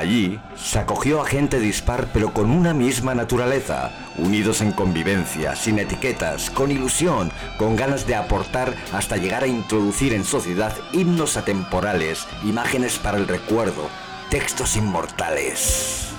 Allí se acogió a gente dispar pero con una misma naturaleza, unidos en convivencia, sin etiquetas, con ilusión, con ganas de aportar hasta llegar a introducir en sociedad himnos atemporales, imágenes para el recuerdo, textos inmortales.